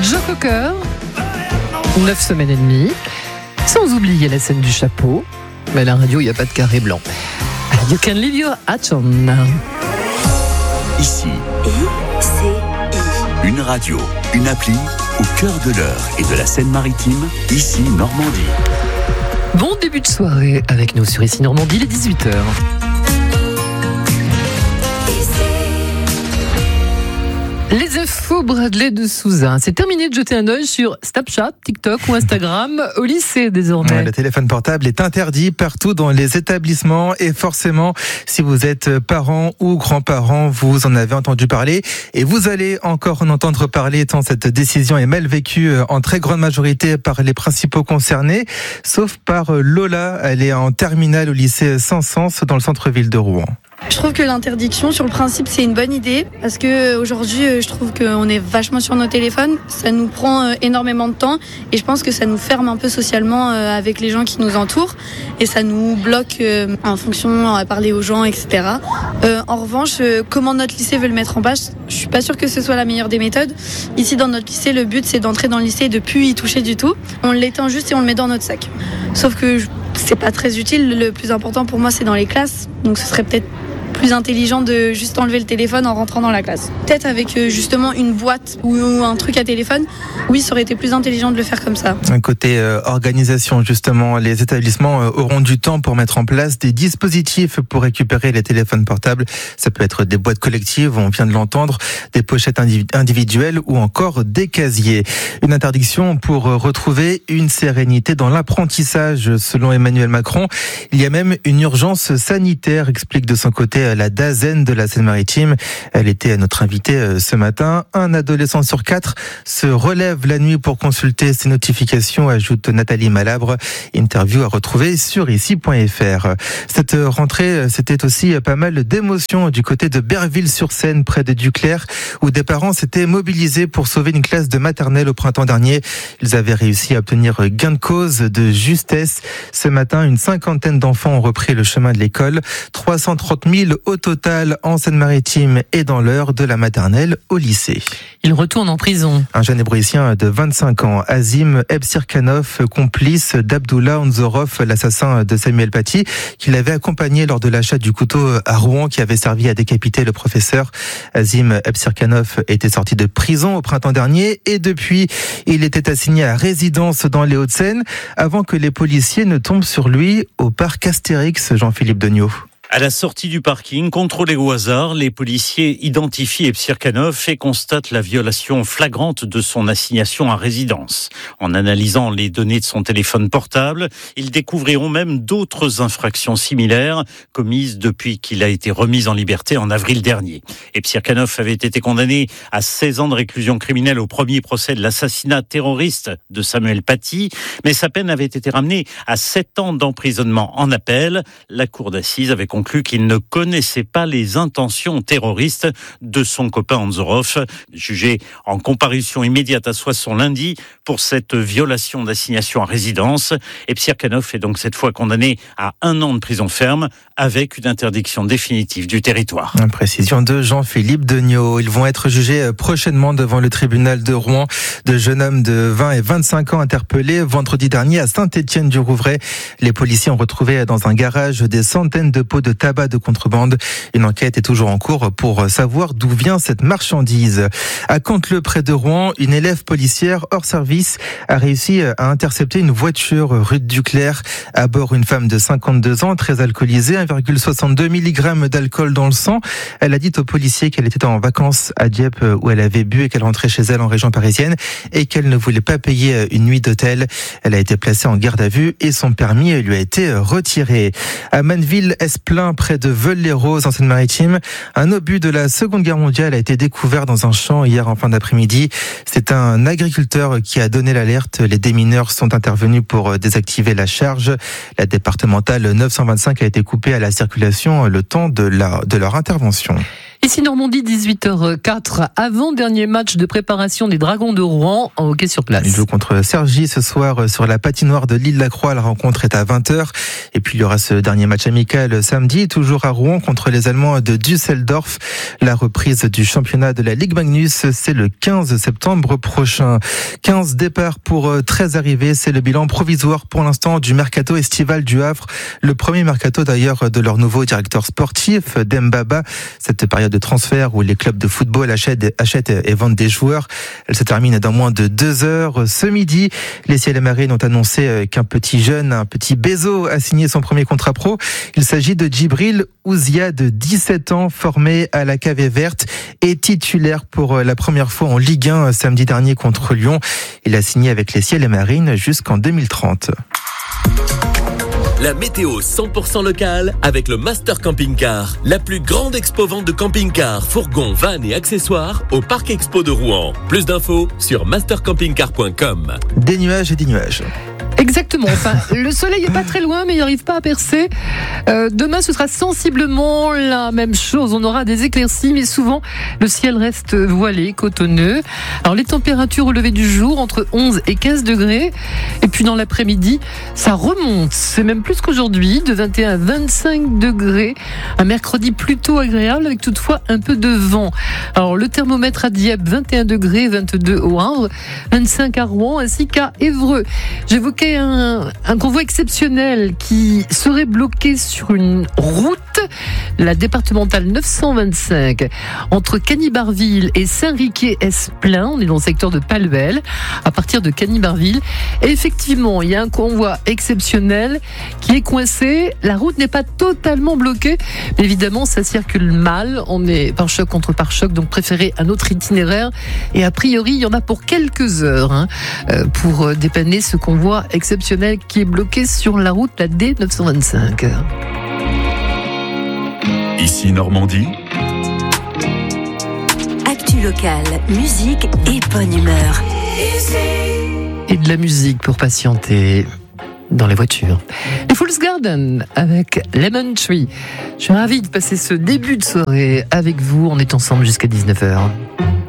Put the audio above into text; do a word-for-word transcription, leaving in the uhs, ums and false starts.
Joe Cocker, neuf semaines et demie. Sans oublier la scène du chapeau. Mais à la radio, il n'y a pas de carré blanc. You can leave your hat on. Ici, I C I. une radio, une appli au cœur de l'Eure et de la Seine-Maritime, ici Normandie. Bon début de soirée avec nous sur Ici Normandie, il est dix-huit heures. Les infos Bradley de Souza. C'est terminé de jeter un œil sur Snapchat, TikTok ou Instagram au lycée désormais. Ouais, le téléphone portable est interdit partout dans les établissements et forcément, si vous êtes parents ou grands-parents, vous en avez entendu parler et vous allez encore en entendre parler tant cette décision est mal vécue en très grande majorité par les principaux concernés, sauf par Lola. Elle est en terminale au lycée Saint-Saëns dans le centre-ville de Rouen. Je trouve que l'interdiction, sur le principe, c'est une bonne idée parce que aujourd'hui, je trouve qu'on est vachement sur nos téléphones. Ça nous prend énormément de temps et je pense que ça nous ferme un peu socialement avec les gens qui nous entourent et ça nous bloque en fonction à parler aux gens, et cetera. Euh, en revanche, comment notre lycée veut le mettre en place, je suis pas sûre que ce soit la meilleure des méthodes. Ici, dans notre lycée, le but, c'est d'entrer dans le lycée et de plus y toucher du tout. On l'éteint juste et on le met dans notre sac. Sauf que c'est pas très utile. Le plus important pour moi, c'est dans les classes. Donc, ce serait peut-être plus intelligent de juste enlever le téléphone en rentrant dans la classe. Peut-être avec justement une boîte ou un truc à téléphone, oui, ça aurait été plus intelligent de le faire comme ça. Côté euh, organisation, justement, les établissements euh, auront du temps pour mettre en place des dispositifs pour récupérer les téléphones portables. Ça peut être des boîtes collectives, on vient de l'entendre, des pochettes indiv- individuelles ou encore des casiers. Une interdiction pour retrouver une sérénité dans l'apprentissage, selon Emmanuel Macron. Il y a même une urgence sanitaire, explique de son côté la DAZEN de la Seine-Maritime. Elle était notre invitée ce matin. Un adolescent sur quatre se relève la nuit pour consulter ses notifications, ajoute Nathalie Malabre. Interview à retrouver sur ici point f r. Cette rentrée, c'était aussi pas mal d'émotions du côté de Berville-sur-Seine, près de Duclerc, où des parents s'étaient mobilisés pour sauver une classe de maternelle au printemps dernier. Ils avaient réussi à obtenir gain de cause de justesse. Ce matin, une cinquantaine d'enfants ont repris le chemin de l'école. trois cent trente mille au total en Seine-Maritime et dans l'Eure, de la maternelle au lycée. Il retourne en prison. Un jeune hébrétien de vingt-cinq ans, Azim Ebsirkanov, complice d'Abdullah Onzorov, l'assassin de Samuel Paty, qui l'avait accompagné lors de l'achat du couteau à Rouen qui avait servi à décapiter le professeur. Azim Ebsirkanov était sorti de prison au printemps dernier et depuis, il était assigné à résidence dans les Hauts-de-Seine avant que les policiers ne tombent sur lui au parc Astérix, Jean-Philippe Degnaud. À la sortie du parking, contrôlé au hasard, les policiers identifient Ebsirkanov et constatent la violation flagrante de son assignation à résidence. En analysant les données de son téléphone portable, ils découvriront même d'autres infractions similaires commises depuis qu'il a été remis en liberté en avril dernier. Ebsirkanov avait été condamné à seize ans de réclusion criminelle au premier procès de l'assassinat terroriste de Samuel Paty, mais sa peine avait été ramenée à sept ans d'emprisonnement en appel. La cour d'assises avait conclu qu'il ne connaissait pas les intentions terroristes de son copain Onzorov, jugé en comparution immédiate à Soissons lundi pour cette violation d'assignation à résidence. Ebsirkanov est donc cette fois condamné à un an de prison ferme avec une interdiction définitive du territoire. Une précision de Jean-Philippe Degnaud. Ils vont être jugés prochainement devant le tribunal de Rouen. De jeunes hommes de vingt et vingt-cinq ans interpellés vendredi dernier à Saint-Étienne-du-Rouvray. Les policiers ont retrouvé dans un garage des centaines de pots de tabac de contrebande. Une enquête est toujours en cours pour savoir d'où vient cette marchandise. À Canteleu, près de Rouen, une élève policière hors service a réussi à intercepter une voiture rue de Duclerc. À bord, une femme de cinquante-deux ans, très alcoolisée, un virgule soixante-deux milligrammes d'alcool dans le sang. Elle a dit aux policiers qu'elle était en vacances à Dieppe où elle avait bu et qu'elle rentrait chez elle en région parisienne et qu'elle ne voulait pas payer une nuit d'hôtel. Elle a été placée en garde à vue et son permis lui a été retiré. À Manneville-Esplin, près de Veules-les-Roses en Seine-Maritime, un obus de la Seconde Guerre mondiale a été découvert dans un champ hier en fin d'après-midi. C'est un agriculteur qui a donné l'alerte. Les démineurs sont intervenus pour désactiver la charge. La départementale neuf cent vingt-cinq a été coupée à la circulation le temps de, la, de leur intervention. Ici Normandie, dix-huit heures quatre, avant-dernier match de préparation des Dragons de Rouen en hockey sur glace. Ils jouent contre Cergy ce soir sur la patinoire de l'Île-la-Croix. La rencontre est à vingt heures. Et puis il y aura ce dernier match amical samedi, toujours à Rouen, contre les Allemands de Düsseldorf. La reprise du championnat de la Ligue Magnus, c'est le quinze septembre prochain. quinze départs pour treize arrivées. C'est le bilan provisoire pour l'instant du mercato estival du Havre. Le premier mercato d'ailleurs de leur nouveau directeur sportif, Dembaba. Cette période de transfert où les clubs de football achètent, achètent et vendent des joueurs. Elle se termine dans moins de deux heures. Ce midi, les Ciel et Marines ont annoncé qu'un petit jeune, un petit Bézo, a signé son premier contrat pro. Il s'agit de Djibril Ouzia, de dix-sept ans, formé à la Cavée Verte et titulaire pour la première fois en Ligue un samedi dernier contre Lyon. Il a signé avec les Ciel et Marines jusqu'en deux mille trente. La météo cent pour cent locale avec le Master Camping Car, la plus grande expo-vente de camping-cars, fourgons, vannes et accessoires au Parc Expo de Rouen. Plus d'infos sur master camping car point com. Des nuages et des nuages. Exactement. Enfin, le soleil est pas très loin, mais il n'arrive pas à percer. Euh, demain, ce sera sensiblement la même chose. On aura des éclaircies, mais souvent, le ciel reste voilé, cotonneux. Alors, les températures au lever du jour, entre onze et quinze degrés. Et puis, dans l'après-midi, ça remonte. C'est même plus qu'aujourd'hui, de vingt et un à vingt-cinq degrés. Un mercredi plutôt agréable, avec toutefois un peu de vent. Alors, le thermomètre à Dieppe, vingt et un degrés, vingt-deux au Havre, vingt-cinq à Rouen, ainsi qu'à Évreux. J'évoquais Un, un convoi exceptionnel qui serait bloqué sur une route, la départementale neuf cent vingt-cinq, entre Cagny-Barville et Saint-Riquier-Esplain. On est dans le secteur de Palluel, à partir de Cagny-Barville. Et effectivement, il y a un convoi exceptionnel qui est coincé. La route n'est pas totalement bloquée, mais évidemment, ça circule mal. On est par choc contre par choc, donc préférez un autre itinéraire. Et a priori, il y en a pour quelques heures hein, pour dépanner ce convoi exceptionnel qui est bloqué sur la route, la D neuf cent vingt-cinq. Ici Normandie. Actu locale, musique et bonne humeur. Et de la musique pour patienter dans les voitures. Les Fool's Garden avec Lemon Tree. Je suis ravie de passer ce début de soirée avec vous. On est ensemble jusqu'à dix-neuf heures.